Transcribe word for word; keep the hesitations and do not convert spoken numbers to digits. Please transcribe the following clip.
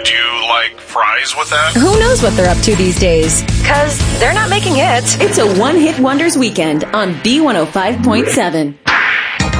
Do you like fries with that? Who knows what they're up to these days? Because they're not making hits. It's a one-hit wonders weekend on B one oh five point seven.